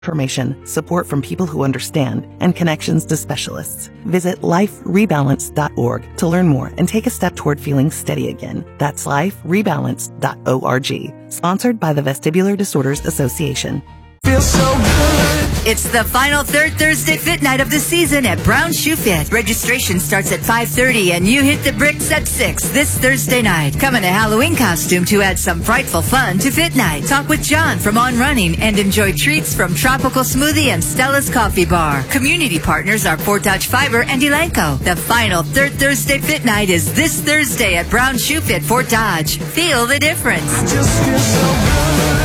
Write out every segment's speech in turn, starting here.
Information, support from people who understand, and connections to specialists. Visit liferebalance.org to learn more and take a step toward feeling steady again. That's liferebalance.org. Sponsored by the Vestibular Disorders Association. Feels so good. It's the final third Thursday Fit Night of the season at Brown Shoe Fit. Registration starts at 5:30 and you hit the bricks at 6 this Thursday night. Come in a Halloween costume to add some frightful fun to Fit Night. Talk with John from On Running and enjoy treats from Tropical Smoothie and Stella's Coffee Bar. Community partners are Fort Dodge Fiber and Elanco. The final third Thursday Fit Night is this Thursday at Brown Shoe Fit, Fort Dodge. Feel the difference. I just feel so good.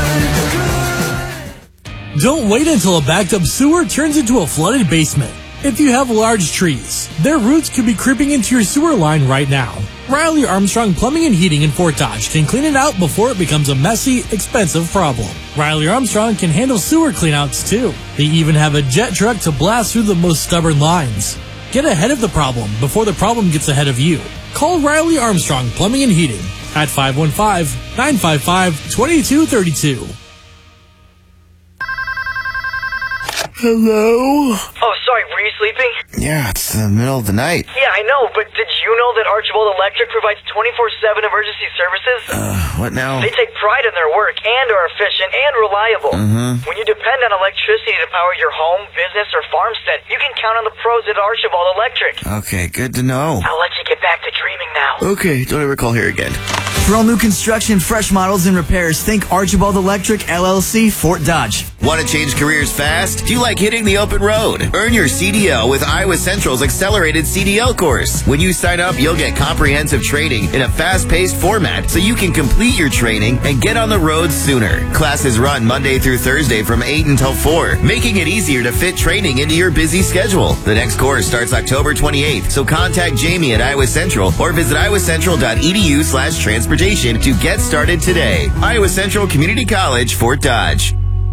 Don't wait until a backed-up sewer turns into a flooded basement. If you have large trees, their roots could be creeping into your sewer line right now. Riley Armstrong Plumbing and Heating in Fort Dodge can clean it out before it becomes a messy, expensive problem. Riley Armstrong can handle sewer cleanouts too. They even have a jet truck to blast through the most stubborn lines. Get ahead of the problem before the problem gets ahead of you. Call Riley Armstrong Plumbing and Heating at 515-955-2232. Hello? Oh, sorry, were you sleeping? Yeah, it's the middle of the night. Yeah, I know, but did you know that Archibald Electric provides 24/7 emergency services? What now? They take pride in their work and are efficient and reliable. When you depend on electricity to power your home, business, or farmstead, you can count on the pros at Archibald Electric. Okay, good to know. I'll let you get back to dreaming now. Okay, don't ever call here again. For all new construction, fresh models, and repairs, think Archibald Electric, LLC, Fort Dodge. Want to change careers fast? Do you like hitting the open road? Earn your CDL with Iowa Central's accelerated CDL course. When you sign up, you'll get comprehensive training in a fast-paced format so you can complete your training and get on the road sooner. Classes run Monday through Thursday from 8 until 4, making it easier to fit training into your busy schedule. The next course starts October 28th, so contact Jamie at Iowa Central or visit iowacentral.edu/transportation to get started today. Iowa Central Community College, Fort Dodge.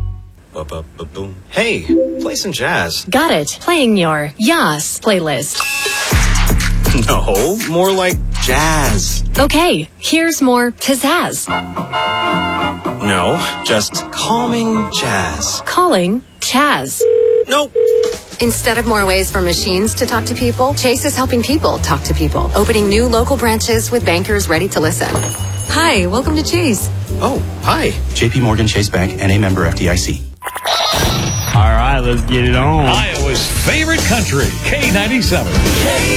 Hey, play some jazz. Got it. Playing your Yas playlist. No, more like jazz. Okay, here's more pizzazz. No, just calming jazz. Calling Chaz. Nope. Instead of more ways for machines to talk to people, Chase is helping people talk to people, opening new local branches with bankers ready to listen. Hi, welcome to Chase. Oh, hi. JP Morgan Chase Bank, and a member FDIC. All right, let's get it on. Iowa's favorite country, K97.